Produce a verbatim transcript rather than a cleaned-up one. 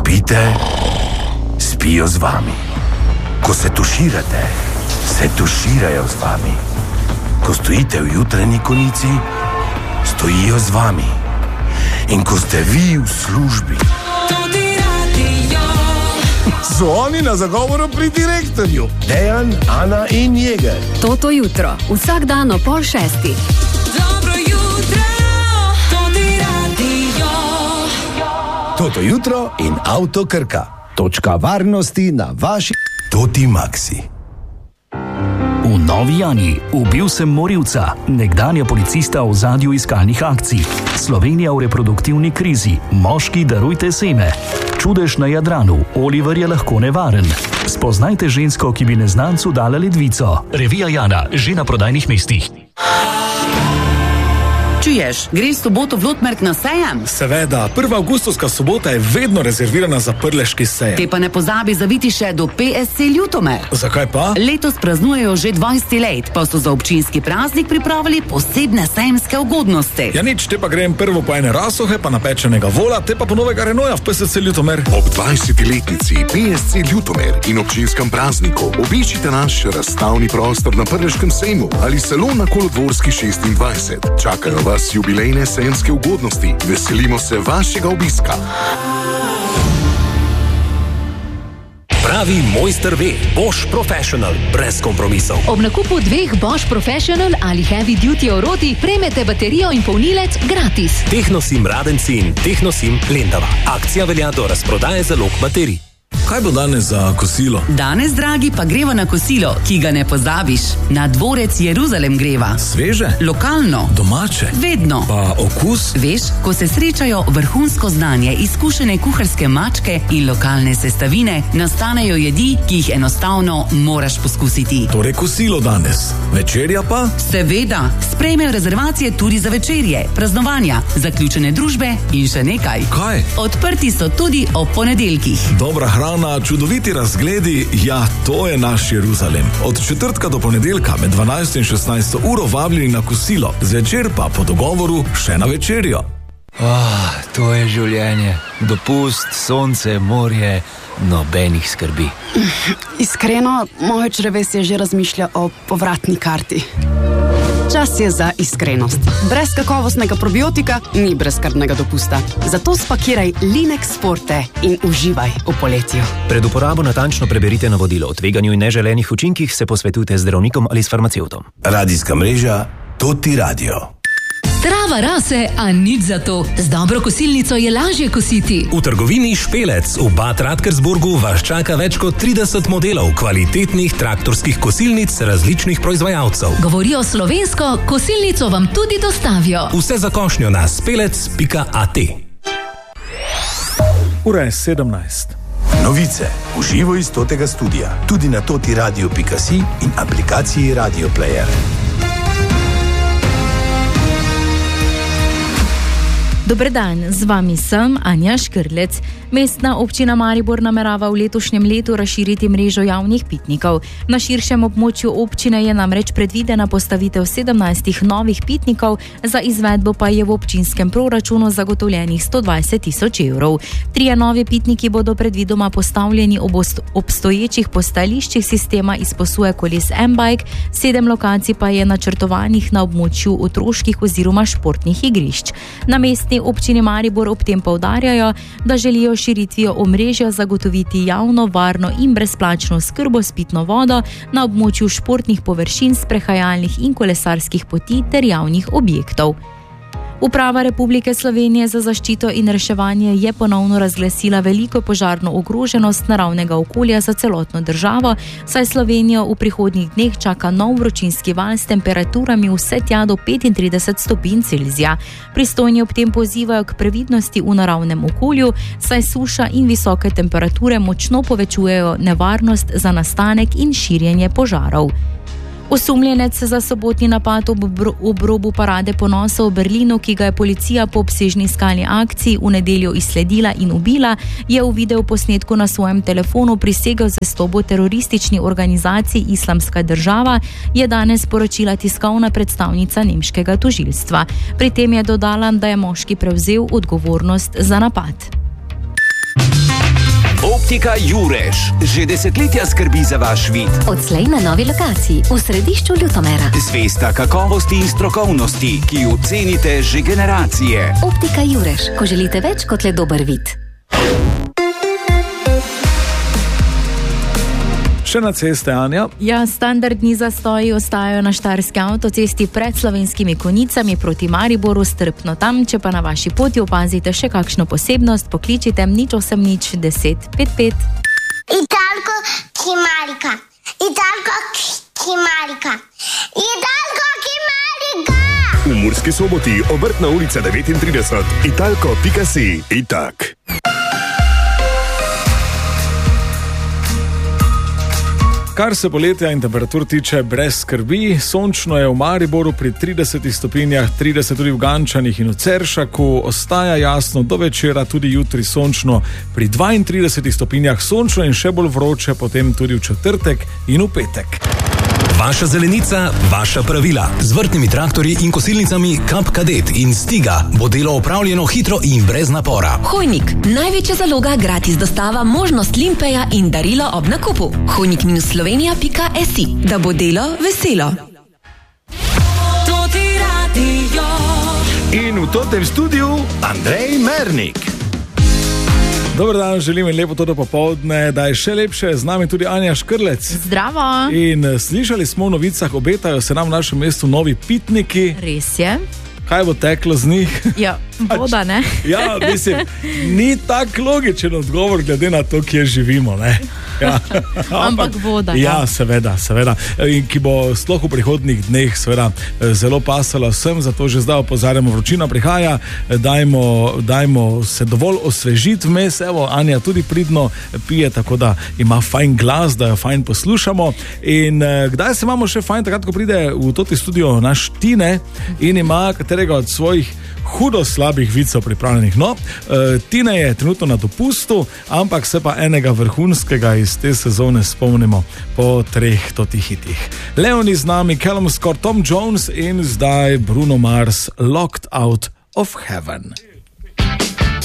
spite, spijo z vami. Ko se tuširate, se tuširajo z vami. Ko stojite v jutranji konici, stojijo z vami. In ko ste vi v službi, so oni na zagovoru pri direktorju. Dejan, Ana in Jeger. Toto jutro, vsak dan o pol šesti. Dobro jutro, Toti radio. Toto jutro in Avto Krka. Točka varnosti na vaši Toti Maxi. V Novi Jani ubil sem morilca, nekdanja policista v ozadju iskalnih akcij. Slovenija v reproduktivni krizi, moški darujte seme. Čudež na Jadranu, Oliver je lahko nevaren. Spoznajte žensko, ki bi neznancu dala ledvico. Revija Jana, že na prodajnih mestih. Čuješ, greš soboto v Lotmerk na sejem? Seveda, prva avgustovska sobota je vedno rezervirana za prleški sejem. Te pa ne pozabi zaviti še do P S C Ljutomer. Zakaj pa? Letos praznujejo že dvajset let, pa so za občinski praznik pripravili posebne sejemske ugodnosti. Ja nič, te pa grem prvo po ene rasohe, pa napečenega vola, te pa po novega Renaulta v P S C Ljutomer. Ob dvajsetletnici P S C Ljutomer in občinskem prazniku obiščite naš razstavni prostor na prleškem sejmu ali salon na Kolodvorski šestindvajset. Čakajo vas jubilejne sejemske ugodnosti. Veselimo se vašega obiska. Pravi mojster ve, Bosch Professional, brez kompromisov. Ob nakupu dveh Bosch Professional ali Heavy Duty oroti prejmete baterijo in polnilec gratis. Tehnosim Radenci in Tehnosim Lendava. Akcija velja do razprodaje zalog baterij. Kaj bo danes za kosilo? Danes, dragi, pa greva na kosilo, ki ga ne pozabiš. Na dvorec Jeruzalem greva. Sveže? Lokalno. Domače? Vedno. Pa okus? Veš, ko se srečajo vrhunsko znanje, izkušene kuharske mačke in lokalne sestavine, nastanejo jedi, ki jih enostavno moraš poskusiti. Torej kosilo danes. Večerja pa? Seveda, sprejmejo rezervacije tudi za večerje, praznovanja, zaključene družbe in še nekaj. Kaj? Odprti so tudi ob ponedeljkih. Dobra hrana, čudoviti razgledi, ja, to je naš Jeruzalem. Od četrtka do ponedeljka med dvanajsto in šestnajsto uro vabljeni na kosilo, zvečer pa po dogovoru še na večerjo. Oh, to je življenje. Dopust, sonce, morje, nobenih skrbi. Iskreno, moje črevesje že razmišlja o povratni karti. Čas je za iskrenost. Brez kakovostnega probiotika ni brezskrbnega dopusta. Zato spakiraj Linex Forte in uživaj v poletju. Pred uporabo natančno preberite navodilo o tveganju in neželenih učinkih, se posvetujte z zdravnikom ali s farmacevtom. Radijska mreža Toti radio. Trava rase, a nič za to. Z dobro kosilnico je lažje kositi. V trgovini Špelec v Bad Radkersburgu vas čaka več kot trideset modelov kvalitetnih traktorskih kosilnic različnih proizvajalcev. Govorijo slovensko, kosilnico vam tudi dostavijo. Vse za košnjo na spelec pika a t. Ura je sedemnajst. Novice v živo iz Totega studia, tudi na totiradio pika si in aplikaciji Radio Player. Dober dan, z vami sem Anja Škrlec. Mestna občina Maribor namerava v letošnjem letu razširiti mrežo javnih pitnikov. Na širšem območju občine je namreč predvidena postavitev sedemnajstih novih pitnikov, za izvedbo pa je v občinskem proračunu zagotovljenih sto dvajset tisoč evrov. Trije novi pitniki bodo predvidoma postavljeni ob obstoječih postajališčih sistema izposuje koles M-Bike, sedem lokacij pa je načrtovanih na območju otroških oziroma športnih igrišč. Na mestni občini Maribor ob tem poudarjajo, da želijo širitvijo omrežja zagotoviti javno, varno in brezplačno oskrbo s pitno vodo na območju športnih površin, sprehajalnih in kolesarskih poti ter javnih objektov. Uprava Republike Slovenije za zaščito in reševanje je ponovno razglasila veliko požarno ogroženost naravnega okolja za celotno državo, saj Slovenijo v prihodnjih dneh čaka nov vročinski val s temperaturami vse tja do petintrideset stopinj Celzija. Pristojni ob tem pozivajo k previdnosti v naravnem okolju, saj suša in visoke temperature močno povečujejo nevarnost za nastanek in širjenje požarov. Osumljenec za sobotni napad ob, ob robu parade ponosa v Berlinu, ki ga je policija po obsežni iskalni akciji v nedeljo izsledila in ubila, je v videoposnetku na svojem telefonu prisegel zvestobo teroristični organizaciji Islamska država, je danes poročila tiskovna predstavnica nemškega tožilstva. Pri tem je dodala, da je moški prevzel odgovornost za napad. Optika Jurež že desetletja skrbi za vaš vid. Odslej na novi lokaciji v središču Ljutomera. Zvesta kakovosti in strokovnosti, ki jo cenite že generacije. Optika Jurež, ko želite več kot le dober vid. Še na ceste, Anja. Ja, standardni zastoji ostajajo na štajerski avtocesti pred Slovenskimi Konjicami proti Mariboru, strpno tam. Če pa na vaši poti opazite še kakšno posebnost, pokličite nič osem nič deset pet pet. Italko Kimarika, Italko Kimarika, Italko Kimarika. V Murski Soboti, Obrtna ulica devetintrideset, italko pika si, itak. Kar se poletja in temperatur tiče, brez skrbi. Sončno je v Mariboru pri tridesetih stopinjah, trideset tudi v Gančanih in v Ceršaku. Ostaja jasno do večera, tudi jutri sončno pri dvaintridesetih stopinjah, sončno in še bolj vroče potem tudi v četrtek in v petek. Vaša zelenica, vaša pravila. Z vrtnimi traktorji in kosilnicami Kap Kadet in Stiga bo delo opravljeno hitro in brez napora. Hojnik, največja zaloga, gratis dostava, možnost limpeja in darilo ob nakupu. hojnik slovenija pika si, da bo delo veselo. To ti radio. In v totem studiu Andrej Mernik. Dober dan, želim in lepo to do popoldne, da je še lepše, z nami tudi Anja Škrlec. Zdravo. In slišali smo v novicah, obetajo se nam v našem mestu novi pitniki. Res je. Kaj bo teklo z njih? Ja, voda, ne? Ja, mislim, ni tak logičen odgovor glede na to, kje živimo, ne? Ja. Ampak voda. Ja, seveda, seveda. In ki bo sploh v prihodnjih dneh seveda zelo pasala vsem, zato že zdaj opozarjamo, vročina prihaja, dajmo, dajmo se dovolj osvežiti vmes. Evo, Anja tudi pridno pije, tako da ima fajn glas, da jo fajn poslušamo. In eh, kdaj se imamo še fajn, takrat, ko pride v toti studio naš Tine in ima katerega od svojih hudo slabih vicov pripravljenih. No, uh, Tina je trenutno na dopustu, ampak se pa enega vrhunskega iz te sezone spomnimo po treh totih hitih. Leoni z nami, Callum Scott, Tom Jones in zdaj Bruno Mars, Locked Out of Heaven.